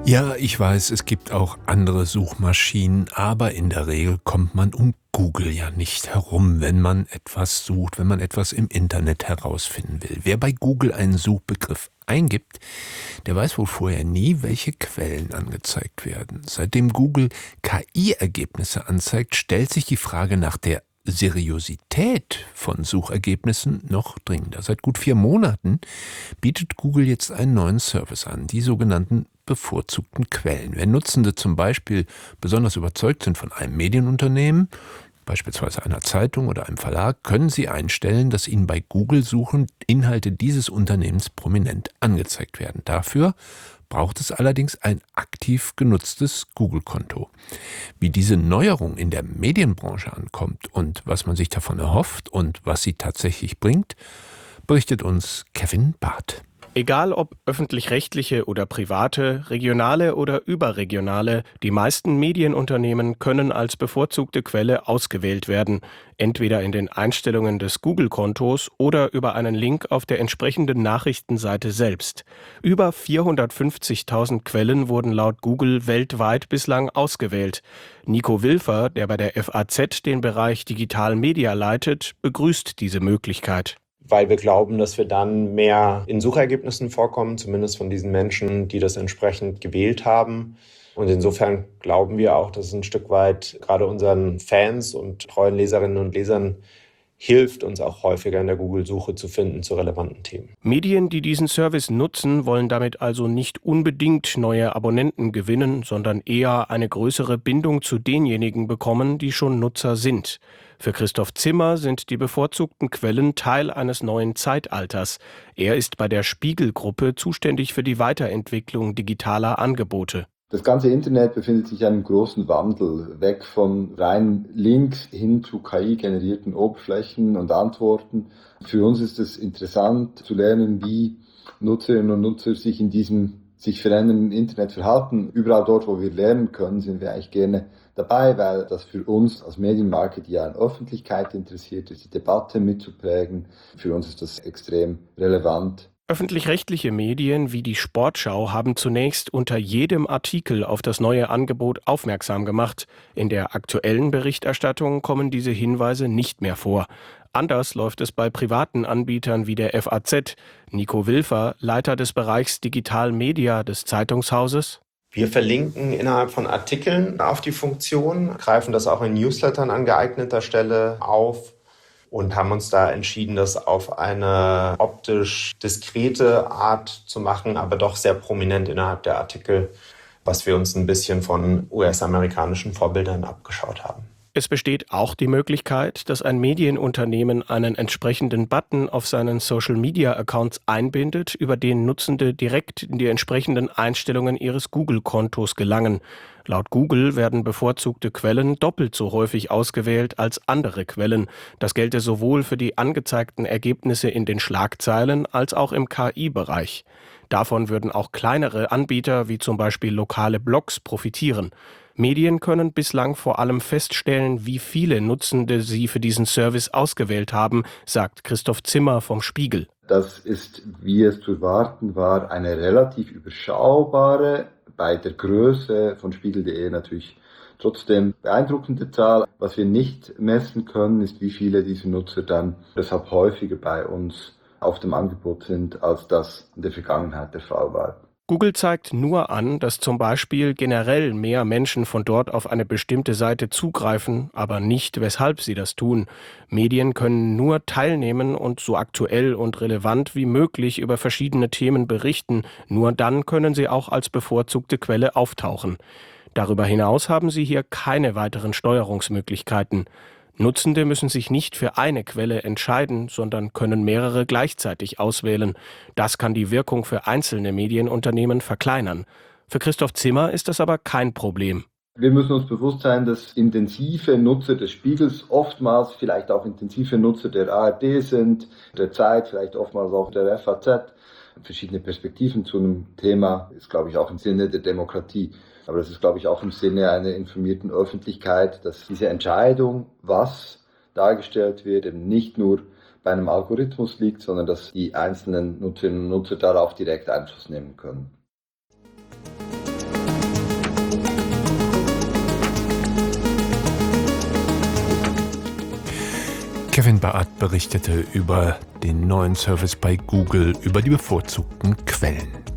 Ja, ich weiß, es gibt auch andere Suchmaschinen, aber in der Regel kommt man um Google ja nicht herum, wenn man etwas sucht, wenn man etwas im Internet herausfinden will. Wer bei Google einen Suchbegriff eingibt, der weiß wohl vorher nie, welche Quellen angezeigt werden. Seitdem Google KI-Ergebnisse anzeigt, stellt sich die Frage nach der Seriosität von Suchergebnissen noch dringender. Seit gut 4 Monaten bietet Google jetzt einen neuen Service an, die sogenannten bevorzugten Quellen. Wenn Nutzende zum Beispiel besonders überzeugt sind von einem Medienunternehmen, beispielsweise einer Zeitung oder einem Verlag, können sie einstellen, dass ihnen bei Google-Suchen Inhalte dieses Unternehmens prominent angezeigt werden. Dafür braucht es allerdings ein aktiv genutztes Google-Konto. Wie diese Neuerung in der Medienbranche ankommt und was man sich davon erhofft und was sie tatsächlich bringt, berichtet uns Kevin Barth. Egal ob öffentlich-rechtliche oder private, regionale oder überregionale, die meisten Medienunternehmen können als bevorzugte Quelle ausgewählt werden, entweder in den Einstellungen des Google-Kontos oder über einen Link auf der entsprechenden Nachrichtenseite selbst. Über 450.000 Quellen wurden laut Google weltweit bislang ausgewählt. Nico Wilfer, der bei der FAZ den Bereich Digital Media leitet, begrüßt diese Möglichkeit. Weil wir glauben, dass wir dann mehr in Suchergebnissen vorkommen, zumindest von diesen Menschen, die das entsprechend gewählt haben. Und insofern glauben wir auch, dass es ein Stück weit gerade unseren Fans und treuen Leserinnen und Lesern hilft, uns auch häufiger in der Google-Suche zu finden zu relevanten Themen. Medien, die diesen Service nutzen, wollen damit also nicht unbedingt neue Abonnenten gewinnen, sondern eher eine größere Bindung zu denjenigen bekommen, die schon Nutzer sind. Für Christoph Zimmer sind die bevorzugten Quellen Teil eines neuen Zeitalters. Er ist bei der Spiegel-Gruppe zuständig für die Weiterentwicklung digitaler Angebote. Das ganze Internet befindet sich in einem großen Wandel, weg von rein Links hin zu KI-generierten Oberflächen und Antworten. Für uns ist es interessant zu lernen, wie Nutzerinnen und Nutzer sich in diesem sich verändernden Internet verhalten. Überall dort, wo wir lernen können, sind wir eigentlich gerne dabei, weil das für uns als Medienmarke, die ja an Öffentlichkeit interessiert ist, die Debatte mitzuprägen, für uns ist das extrem relevant. Öffentlich-rechtliche Medien wie die Sportschau haben zunächst unter jedem Artikel auf das neue Angebot aufmerksam gemacht. In der aktuellen Berichterstattung kommen diese Hinweise nicht mehr vor. Anders läuft es bei privaten Anbietern wie der FAZ. Nico Wilfer, Leiter des Bereichs Digital Media des Zeitungshauses. Wir verlinken innerhalb von Artikeln auf die Funktion, greifen das auch in Newslettern an geeigneter Stelle auf und haben uns da entschieden, das auf eine optisch diskrete Art zu machen, aber doch sehr prominent innerhalb der Artikel, was wir uns ein bisschen von US-amerikanischen Vorbildern abgeschaut haben. Es besteht auch die Möglichkeit, dass ein Medienunternehmen einen entsprechenden Button auf seinen Social-Media-Accounts einbindet, über den Nutzende direkt in die entsprechenden Einstellungen ihres Google-Kontos gelangen. Laut Google werden bevorzugte Quellen doppelt so häufig ausgewählt als andere Quellen. Das gelte sowohl für die angezeigten Ergebnisse in den Schlagzeilen als auch im KI-Bereich. Davon würden auch kleinere Anbieter wie zum Beispiel lokale Blogs profitieren. Medien können bislang vor allem feststellen, wie viele Nutzende sie für diesen Service ausgewählt haben, sagt Christoph Zimmer vom Spiegel. Das ist, wie es zu erwarten war, eine relativ überschaubare, bei der Größe von Spiegel.de natürlich trotzdem beeindruckende Zahl. Was wir nicht messen können, ist, wie viele dieser Nutzer dann deshalb häufiger bei uns auf dem Angebot sind, als das in der Vergangenheit der Fall war. Google zeigt nur an, dass zum Beispiel generell mehr Menschen von dort auf eine bestimmte Seite zugreifen, aber nicht, weshalb sie das tun. Medien können nur teilnehmen und so aktuell und relevant wie möglich über verschiedene Themen berichten. Nur dann können sie auch als bevorzugte Quelle auftauchen. Darüber hinaus haben sie hier keine weiteren Steuerungsmöglichkeiten. Nutzende müssen sich nicht für eine Quelle entscheiden, sondern können mehrere gleichzeitig auswählen. Das kann die Wirkung für einzelne Medienunternehmen verkleinern. Für Christoph Zimmer ist das aber kein Problem. Wir müssen uns bewusst sein, dass intensive Nutzer des Spiegels oftmals vielleicht auch intensive Nutzer der ARD sind, der Zeit, vielleicht oftmals auch der FAZ. Verschiedene Perspektiven zu einem Thema ist, glaube ich, auch im Sinne der Demokratie. Aber das ist, glaube ich, auch im Sinne einer informierten Öffentlichkeit, dass diese Entscheidung, was dargestellt wird, eben nicht nur bei einem Algorithmus liegt, sondern dass die einzelnen Nutzerinnen und Nutzer darauf direkt Einfluss nehmen können. Kevin Baat berichtete über den neuen Service bei Google, über die bevorzugten Quellen.